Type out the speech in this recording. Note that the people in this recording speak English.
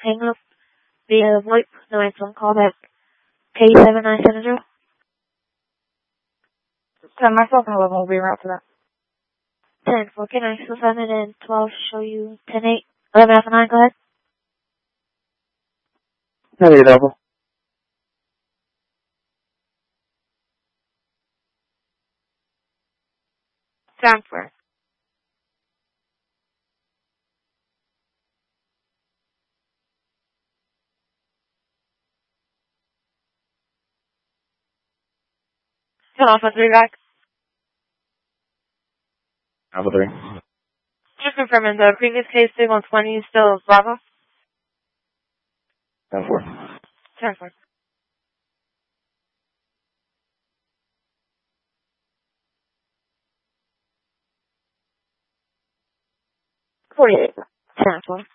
hang up via VoIP. No answer on callback. K7970. 10 myself and 11 will be en route to that. 10 for K9, 7 and 12 show you 10-8. 11 Alpha 9, go ahead. 10-8 Alpha. Transfer. Ten Alpha 3 back. Alpha 3. Just confirming the previous case, Sig 120 is still Bravo. 10-4. Transfer. 48. Transfer.